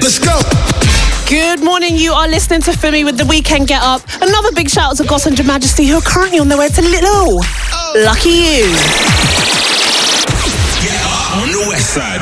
Let's go. Good morning, you are listening to Fumi with The Weekend Get Up. Another big shout out to Goss and Your Majesty, who are currently on their way to Little. Lucky you.